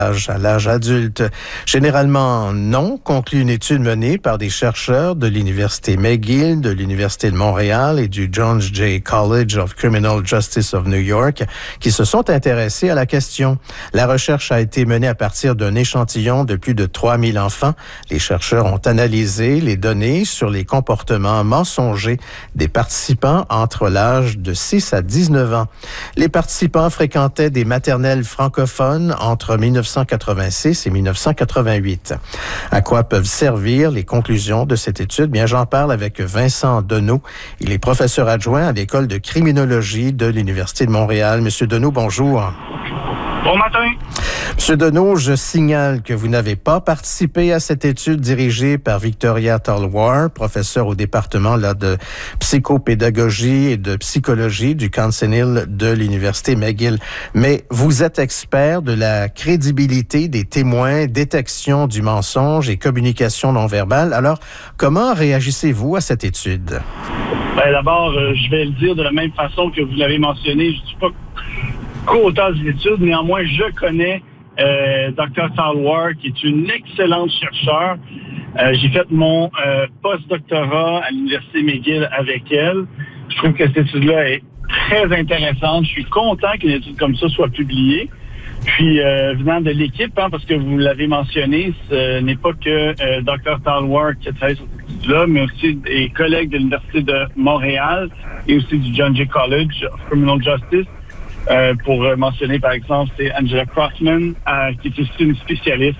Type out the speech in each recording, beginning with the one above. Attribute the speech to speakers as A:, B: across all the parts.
A: à l'âge adulte. Généralement non, conclut une étude menée par des chercheurs de l'Université McGill, de l'Université de Montréal et du John Jay College of Criminal Justice of New York, qui se sont intéressés à la question. La recherche a été menée à partir d'un échantillon de plus de 3000 enfants. Les chercheurs ont analysé les données sur les comportements mensongers des participants entre l'âge de 6 à 19 ans. Les participants fréquentaient des maternelles francophones entre 1986 et 1988. À quoi peuvent servir les conclusions de cette étude? Bien, j'en parle avec Vincent Deneau. Il est professeur adjoint à l'École de criminologie de l'Université de Montréal. Monsieur Deneau, bonjour.
B: Bon matin.
A: Monsieur Deneau, je signale que vous n'avez pas participé à cette étude dirigée par Victoria Talwar, professeure au département de psychopédagogie et de psychologie du Council Hill de l'Université McGill. Mais vous êtes expert de la crédibilité des témoins, détection du mensonge et communication non verbale. Alors, comment réagissez-vous à cette étude?
B: Bien, d'abord, je vais le dire de la même façon que vous l'avez mentionné. Je ne suis pas co-auteur de l'étude, néanmoins, je connais Dr. Talwar, qui est une excellente chercheure. J'ai fait mon post-doctorat à l'Université McGill avec elle. Je trouve que cette étude-là est très intéressante. Je suis content qu'une étude comme ça soit publiée. Puis, venant de l'équipe, parce que vous l'avez mentionné, ce n'est pas que Dr. Talwar qui a travaillé sur cette étude-là, mais aussi des collègues de l'Université de Montréal et aussi du John Jay College of Criminal Justice. Pour mentionner, par exemple, c'est Angela Crossman, qui est aussi une spécialiste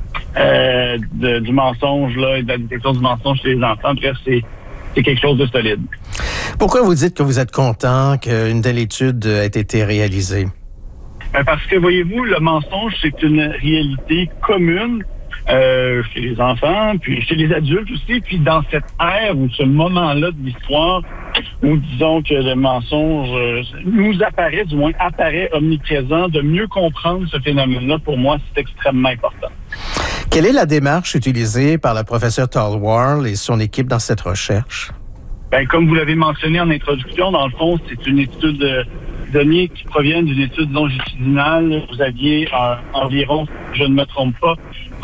B: du mensonge là, et de la détection du mensonge chez les enfants. Bref, c'est quelque chose de solide.
A: Pourquoi vous dites que vous êtes content qu'une telle étude ait été réalisée?
B: Parce que, voyez-vous, le mensonge, c'est une réalité commune chez les enfants, puis chez les adultes aussi, puis dans cette ère ou ce moment-là de l'histoire où disons que le mensonge nous apparaît, du moins apparaît omniprésent, de mieux comprendre ce phénomène-là, pour moi, c'est extrêmement important.
A: Quelle est la démarche utilisée par la professeure Talwar et son équipe dans cette recherche?
B: Bien, comme vous l'avez mentionné en introduction, dans le fond, c'est une étude de données qui proviennent d'une étude longitudinale. Vous aviez environ, si je ne me trompe pas,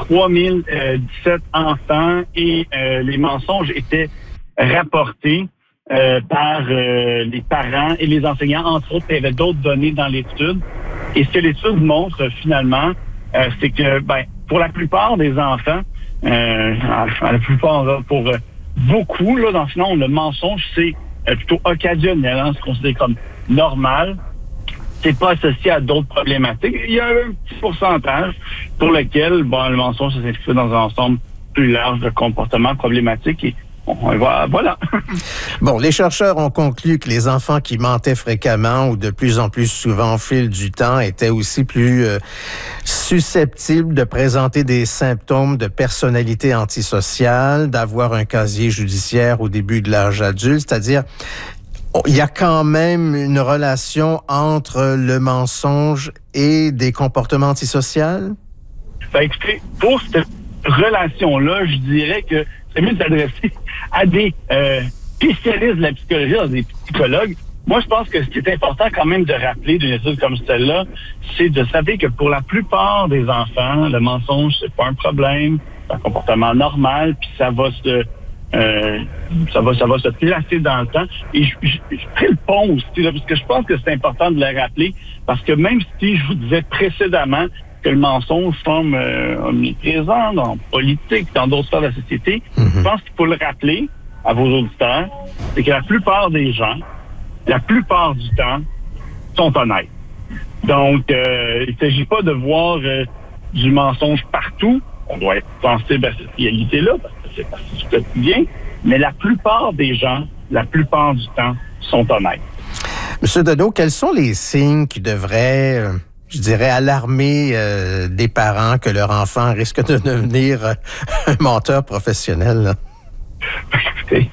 B: 3017 enfants et les mensonges étaient rapportés par les parents et les enseignants. Entre autres, il y avait d'autres données dans l'étude. Et ce que l'étude montre finalement, c'est que pour la plupart des enfants, la plupart, pour beaucoup, là, dans le fond, le mensonge, c'est plutôt occasionnel, c'est considéré comme normal. C'est pas associé à d'autres problématiques. Il y a un petit pourcentage pour lequel le mensonge s'inscrit dans un ensemble plus large de comportements problématiques et voilà.
A: Bon, les chercheurs ont conclu que les enfants qui mentaient fréquemment ou de plus en plus souvent au fil du temps étaient aussi plus susceptibles de présenter des symptômes de personnalité antisociale, d'avoir un casier judiciaire au début de l'âge adulte, c'est-à-dire il y a quand même une relation entre le mensonge et des comportements antisociaux?
B: Écoutez, pour cette relation-là, je dirais que c'est mieux de s'adresser à des spécialistes de la psychologie, à des psychologues. Moi, je pense que ce qui est important quand même de rappeler d'une étude comme celle-là, c'est de savoir que pour la plupart des enfants, le mensonge, c'est pas un problème, c'est un comportement normal, puis ça va se placer dans le temps. Et je ferai le pont aussi, là, parce que je pense que c'est important de le rappeler, parce que même si je vous disais précédemment que le mensonge semble omniprésent dans la politique, dans d'autres sphères de la société, je pense qu'il faut le rappeler à vos auditeurs, c'est que la plupart des gens, la plupart du temps, sont honnêtes. Donc, il ne s'agit pas de voir du mensonge partout. On doit être sensible à cette réalité-là, parce que c'est partie du quotidien, mais la plupart des gens, la plupart du temps, sont honnêtes.
A: Monsieur Deneau, quels sont les signes qui devraient... je dirais, alarmer des parents que leur enfant risque de devenir un menteur professionnel?
B: Écoutez,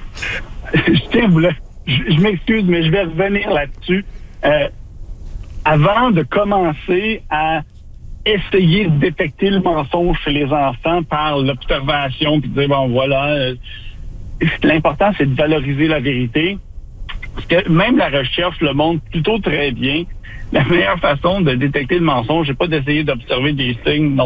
B: je m'excuse, mais je vais revenir là-dessus. Avant de commencer à essayer de détecter le mensonge chez les enfants par l'observation, puis de dire, l'important, c'est de valoriser la vérité. Parce que même la recherche le montre plutôt très bien. la meilleure façon de détecter le mensonge, c'est pas d'essayer d'observer des signes